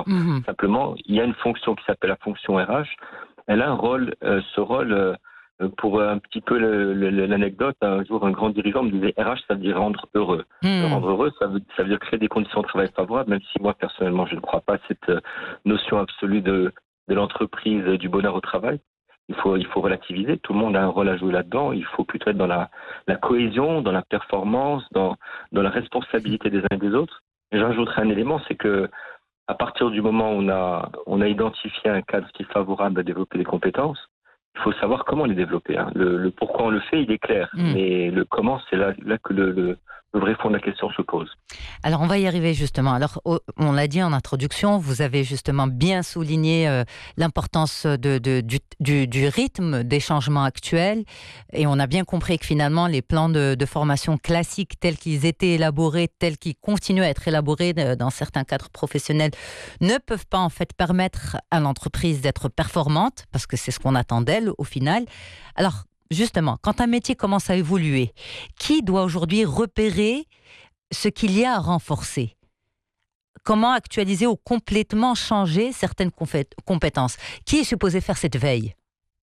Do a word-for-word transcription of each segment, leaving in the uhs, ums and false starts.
d'accord. Mhm. Simplement, il y a une fonction qui s'appelle la fonction R H. Elle a un rôle, euh, ce rôle, euh, pour un petit peu le- le- l'anecdote, un jour un grand dirigeant me disait R H, ça veut dire rendre heureux. Euh, Mhm. Rendre heureux, ça veut, ça veut dire créer des conditions de travail favorables, même si moi, personnellement, je ne crois pas à cette euh, notion absolue de, de l'entreprise, euh, du bonheur au travail. Il faut, il faut relativiser. Tout le monde a un rôle à jouer là-dedans. Il faut plutôt être dans la, la cohésion, dans la performance, dans, dans la responsabilité des uns et des autres. Et j'ajouterai un élément, c'est que à partir du moment où on a, on a identifié un cadre qui est favorable à développer les compétences, il faut savoir comment les développer. Hein. Le, le pourquoi on le fait, il est clair, Mhm. mais le comment, c'est là, là que le, le, le vrai fond de la question se pose. Alors, on va y arriver justement. Alors, oh, on l'a dit en introduction, vous avez justement bien souligné euh, l'importance de, de- du, du- du rythme des changements actuels. Et on a bien compris que finalement, les plans de, de formation classiques tels qu'ils étaient élaborés, tels qu'ils continuent à être élaborés euh, dans certains cadres professionnels, ne peuvent pas en fait permettre à l'entreprise d'être performante, parce que c'est ce qu'on attend d'elle au final. Alors, justement, quand un métier commence à évoluer, qui doit aujourd'hui repérer ce qu'il y a à renforcer? Comment actualiser ou complètement changer certaines confé- compétences? Qui est supposé faire cette veille?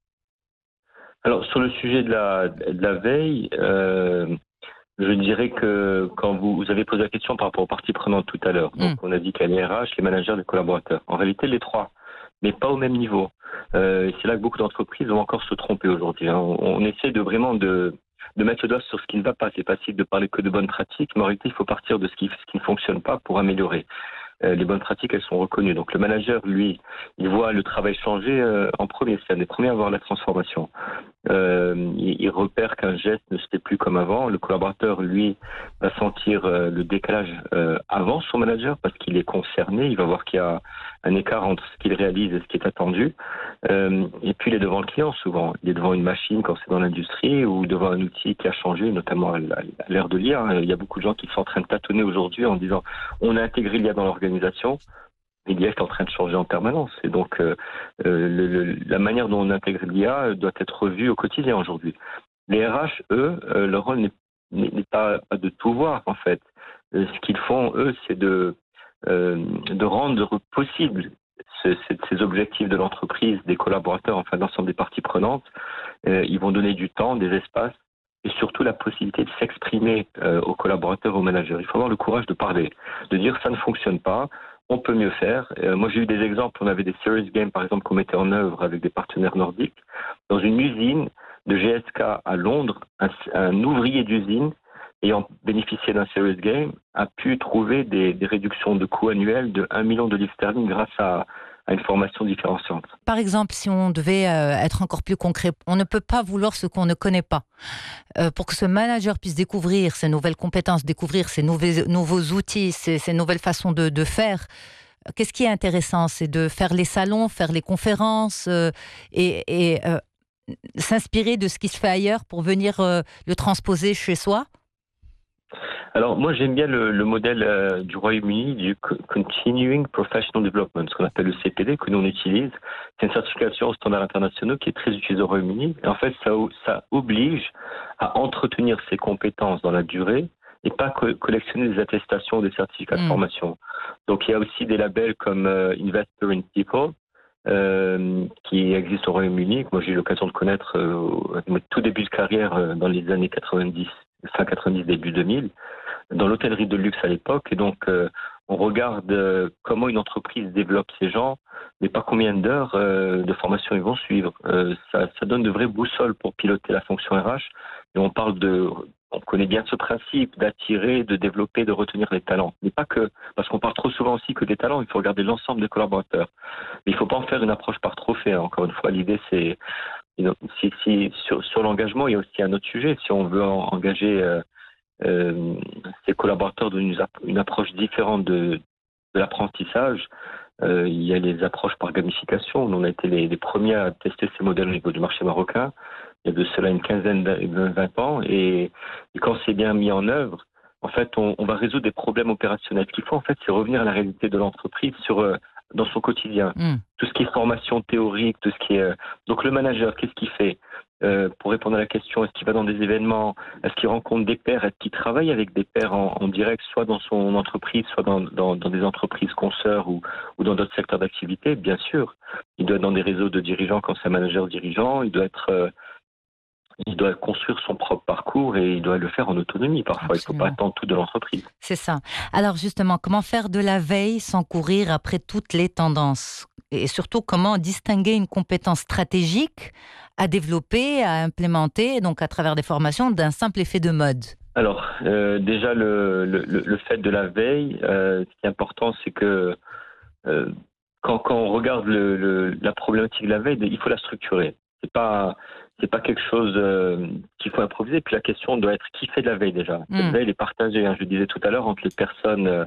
Alors, sur le sujet de la, de la veille, euh, je dirais que quand vous, vous avez posé la question par rapport aux parties prenantes tout à l'heure, donc Hmm. on a dit qu'il y a les R H, les managers, les collaborateurs. En réalité, les trois, mais pas au même niveau. Euh, et c'est là que beaucoup d'entreprises vont encore se tromper aujourd'hui. Hein. On, on essaie de vraiment de, de mettre le doigt sur ce qui ne va pas. C'est facile de parler que de bonnes pratiques, mais en réalité, il faut partir de ce qui, ce qui ne fonctionne pas pour améliorer. Euh, les bonnes pratiques, elles sont reconnues. Donc le manager, lui, il voit le travail changer euh, en premier. C'est un des premiers à voir la transformation. Euh, il, il repère qu'un geste ne se fait plus comme avant. Le collaborateur, lui, va sentir euh, le décalage euh, avant son manager parce qu'il est concerné. Il va voir qu'il y a un écart entre ce qu'il réalise et ce qui est attendu. Euh, et puis, il est devant le client souvent. Il est devant une machine quand c'est dans l'industrie ou devant un outil qui a changé, notamment à l'ère de l'I A. Il y a beaucoup de gens qui sont en train de tâtonner aujourd'hui en disant on a intégré l'I A dans l'organisation. L'I A est en train de changer en permanence. Et donc, euh, euh, le, le, la manière dont on intègre l'I A doit être revue au quotidien aujourd'hui. Les R H, eux, euh, leur rôle n'est, n'est pas, pas de tout voir, en fait. Euh, ce qu'ils font, eux, c'est de, euh, de rendre possible ce, ces, ces objectifs de l'entreprise, des collaborateurs, enfin l'ensemble des parties prenantes. Euh, ils vont donner du temps, des espaces et surtout la possibilité de s'exprimer euh, aux collaborateurs, aux managers. Il faut avoir le courage de parler, de dire ça ne fonctionne pas, on peut mieux faire. Euh, moi, j'ai eu des exemples. On avait des serious games, par exemple, qu'on mettait en œuvre avec des partenaires nordiques. Dans une usine de G S K à Londres, un, un ouvrier d'usine ayant bénéficié d'un serious game a pu trouver des, des réductions de coûts annuels de un million de livres sterling grâce à, à une formation différenciante. Par exemple, si on devait euh, être encore plus concret, on ne peut pas vouloir ce qu'on ne connaît pas. Euh, pour que ce manager puisse découvrir ces nouvelles compétences, découvrir ces nouveaux, nouveaux outils, ces, ces nouvelles façons de, de faire, qu'est-ce qui est intéressant? C'est de faire les salons, faire les conférences euh, et, et euh, s'inspirer de ce qui se fait ailleurs pour venir euh, le transposer chez soi? Alors moi j'aime bien le, le modèle euh, du Royaume-Uni du Continuing Professional Development, ce qu'on appelle le C P D, que nous on utilise. C'est une certification aux standards internationaux qui est très utilisée au Royaume-Uni. Et en fait ça, ça oblige à entretenir ses compétences dans la durée et pas co- collectionner des attestations ou des certificats de Mm. formation. Donc il y a aussi des labels comme euh, Investor in People euh, qui existent au Royaume-Uni, que moi j'ai eu l'occasion de connaître euh, au tout début de carrière euh, dans les années quatre-vingt-dix, fin quatre-vingt-dix, début deux mille, dans l'hôtellerie de luxe à l'époque. Et donc, euh, on regarde euh, comment une entreprise développe ces gens, mais pas combien d'heures euh, de formation ils vont suivre. Euh, ça, ça donne de vraies boussoles pour piloter la fonction R H. Et on parle de, on connaît bien ce principe d'attirer, de développer, de retenir les talents. Mais pas que, parce qu'on parle trop souvent aussi que des talents. Il faut regarder l'ensemble des collaborateurs. Mais il ne faut pas en faire une approche par trophée. Hein. Encore une fois, l'idée c'est, si, si, sur, sur l'engagement, il y a aussi un autre sujet. Si on veut en, engager euh, euh, ces collaborateurs donnent une, une approche différente de, de l'apprentissage. Euh, il y a les approches par gamification. On a été les, les premiers à tester ces modèles au niveau du marché marocain. Il y a de cela une quinzaine, vingt ans. Et, et quand c'est bien mis en œuvre, en fait, on, on va résoudre des problèmes opérationnels. Ce qu'il faut, en fait, c'est revenir à la réalité de l'entreprise sur, euh, dans son quotidien. Mm. Tout ce qui est formation théorique, tout ce qui est... Euh... Donc, le manager, qu'est-ce qu'il fait? euh, pour répondre à la question, est-ce qu'il va dans des événements, est-ce qu'il rencontre des pairs, est-ce qu'il travaille avec des pairs en, en direct, soit dans son entreprise, soit dans, dans, dans des entreprises consoeurs ou, ou dans d'autres secteurs d'activité? Bien sûr. Il doit être dans des réseaux de dirigeants quand c'est un manager dirigeant, il doit être... Euh, il doit construire son propre parcours et il doit le faire en autonomie parfois. Absolument. Il ne faut pas attendre tout de l'entreprise. C'est ça. Alors justement, comment faire de la veille sans courir après toutes les tendances? Et surtout, comment distinguer une compétence stratégique à développer, à implémenter, donc à travers des formations, d'un simple effet de mode? Alors, euh, déjà, le, le, le fait de la veille, euh, ce qui est important, c'est que euh, quand, quand on regarde le, le, la problématique de la veille, il faut la structurer. C'est pas... C'est pas quelque chose euh, qu'il faut improviser. Puis la question doit être qui fait de la veille déjà. Mmh. Cette veille, elle est partagée, hein, je le disais tout à l'heure, entre les personnes. Euh,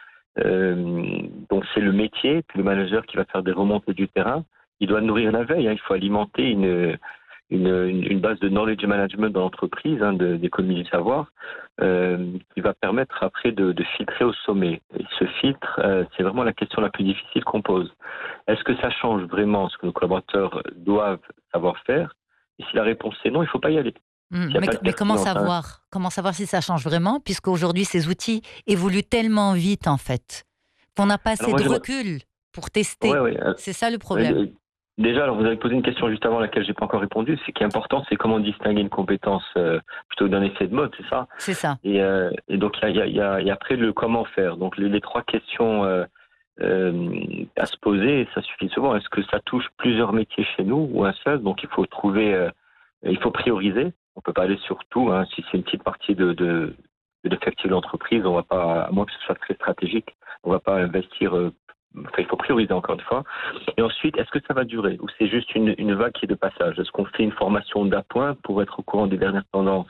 euh, donc c'est le métier, puis le manager qui va faire des remontées du terrain. Il doit nourrir la veille. Hein, il faut alimenter une, une, une base de knowledge management dans l'entreprise, hein, de, d'économie du savoir, euh, qui va permettre après de, de filtrer au sommet. Et ce filtre, euh, c'est vraiment la question la plus difficile qu'on pose. Est-ce que ça change vraiment ce que nos collaborateurs doivent savoir faire? Et si la réponse est non, il ne faut pas y aller. Mmh, mais, mais comment savoir Comment savoir si ça change vraiment, puisqu'aujourd'hui, ces outils évoluent tellement vite, en fait, qu'on n'a pas assez moi, de recul pour tester. Ouais, ouais, euh, c'est ça le problème. Euh, déjà, alors vous avez posé une question juste avant laquelle je n'ai pas encore répondu. Ce qui est important, c'est comment distinguer une compétence euh, plutôt d'un effet de mode, c'est ça? C'est ça. Et, euh, et donc, il y a, y, a, y a après le comment faire. Donc, les, les trois questions euh, euh, à se poser, ça suffit souvent. Est-ce que ça touche plusieurs métiers chez nous ou un seul? Donc, il faut trouver... Euh, Il faut prioriser. On ne peut pas aller sur tout. Hein. Si c'est une petite partie de, de, de l'effectif de l'entreprise, on va pas, à moins que ce soit très stratégique, on ne va pas investir. Euh, enfin, il faut prioriser encore une fois. Et ensuite, est-ce que ça va durer ou c'est juste une, une vague qui est de passage? Est-ce qu'on fait une formation d'appoint pour être au courant des dernières tendances?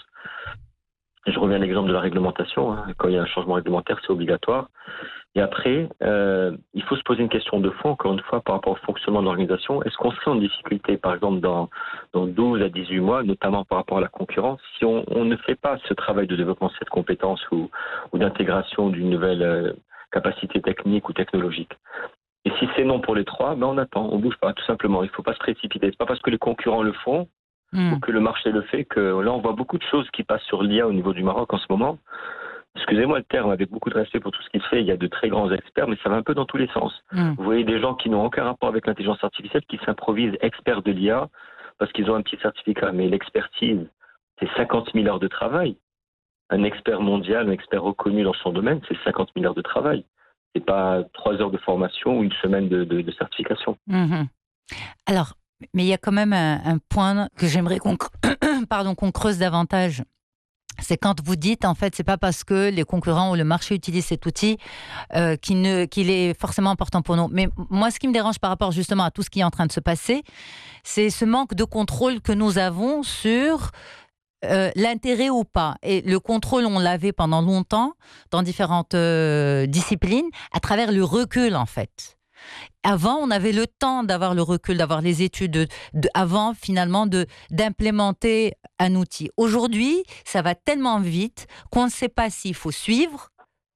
Je reviens à l'exemple de la réglementation. Hein. Quand il y a un changement réglementaire, c'est obligatoire. Et après, euh, il faut se poser une question de fond, encore une fois, par rapport au fonctionnement de l'organisation. Est-ce qu'on serait en difficulté, par exemple, dans, dans douze à dix-huit mois, notamment par rapport à la concurrence, si on, on ne fait pas ce travail de développement de cette compétence ou, ou d'intégration d'une nouvelle euh, capacité technique ou technologique? Et si c'est non pour les trois, ben on attend, on bouge pas, tout simplement. Il ne faut pas se précipiter. C'est pas parce que les concurrents le font mmh. ou que le marché le fait que là, on voit beaucoup de choses qui passent sur l'I A au niveau du Maroc en ce moment. Excusez-moi le terme, avec beaucoup de respect pour tout ce qu'il fait, il y a de très grands experts, mais ça va un peu dans tous les sens. Mmh. Vous voyez des gens qui n'ont aucun rapport avec l'intelligence artificielle, qui s'improvisent experts de l'I A parce qu'ils ont un petit certificat. Mais l'expertise, c'est cinquante mille heures de travail. Un expert mondial, un expert reconnu dans son domaine, c'est cinquante mille heures de travail. C'est pas trois heures de formation ou une semaine de, de, de certification. Mmh. Alors, mais il y a quand même un, un point que j'aimerais qu'on, pardon, qu'on creuse davantage. C'est quand vous dites, en fait, c'est pas parce que les concurrents ou le marché utilisent cet outil euh, qu'il, ne, qu'il est forcément important pour nous. Mais moi, ce qui me dérange par rapport justement à tout ce qui est en train de se passer, c'est ce manque de contrôle que nous avons sur euh, l'intérêt ou pas. Et le contrôle, on l'avait pendant longtemps dans différentes euh, disciplines, à travers le recul, en fait. Avant, on avait le temps d'avoir le recul, d'avoir les études, de, de, avant finalement de, d'implémenter un outil. Aujourd'hui, ça va tellement vite qu'on ne sait pas s'il faut suivre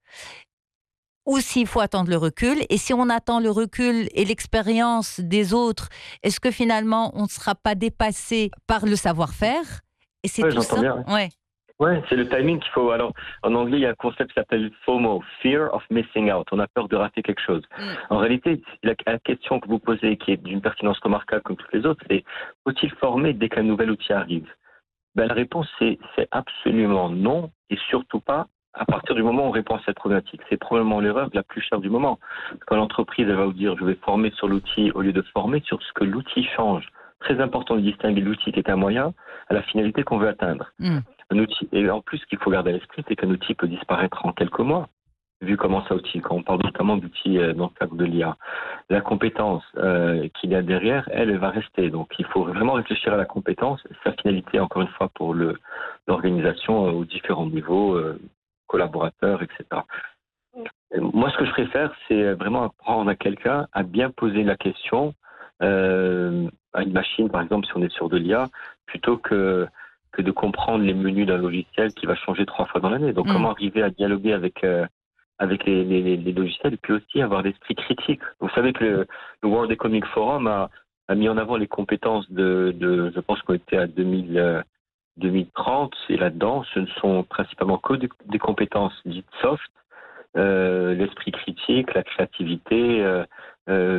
ou s'il faut attendre le recul. Et si on attend le recul et l'expérience des autres, est-ce que finalement on ne sera pas dépassé par le savoir-faire? Et c'est ouais, tout ça. Bien, ouais. Ouais. Ouais, c'est le timing qu'il faut. Alors, en anglais, il y a un concept qui s'appelle FOMO, Fear of Missing Out. On a peur de rater quelque chose. Mm. En réalité, la, la question que vous posez, qui est d'une pertinence remarquable comme toutes les autres, c'est faut-il former dès qu'un nouvel outil arrive? Ben, la réponse, c'est, c'est absolument non, et surtout pas à partir du moment où on répond à cette problématique. C'est probablement l'erreur la plus chère du moment. Quand l'entreprise elle va vous dire, je vais former sur l'outil au lieu de former sur ce que l'outil change. Très important de distinguer l'outil qui est un moyen à la finalité qu'on veut atteindre. Mm. Un outil, et en plus, ce qu'il faut garder à l'esprit, c'est qu'un outil peut disparaître en quelques mois, vu comment ça outil, quand on parle notamment d'outils euh, dans le cadre de l'I A. La compétence euh, qu'il y a derrière, elle, elle va rester. Donc, il faut vraiment réfléchir à la compétence, sa finalité, encore une fois, pour le, l'organisation euh, aux différents niveaux, euh, collaborateurs, et cetera. Et moi, ce que je préfère, c'est vraiment apprendre à quelqu'un à bien poser la question euh, à une machine, par exemple, si on est sur de l'I A, plutôt que que de comprendre les menus d'un logiciel qui va changer trois fois dans l'année. Donc, mmh. comment arriver à dialoguer avec euh, avec les, les, les logiciels et puis aussi avoir l'esprit critique. Vous savez que le, le World Economic Forum a, a mis en avant les compétences de, de je pense qu'on était à deux mille, euh, deux mille trente, et là-dedans, ce ne sont principalement que des, des compétences dites soft, euh, l'esprit critique, la créativité, euh, euh,